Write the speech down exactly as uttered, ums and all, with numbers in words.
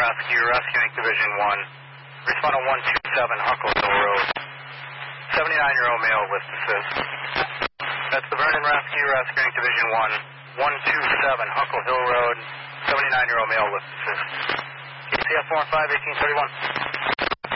Rescue, rescuing Division one. Respond to one two seven Huckle Hill Road. seventy-nine-year-old male with assist. That's the Vernon Rescue, rescuing Division one. one two seven Huckle Hill Road. seventy-nine-year-old male with assist. K C F four five, eighteen thirty-one.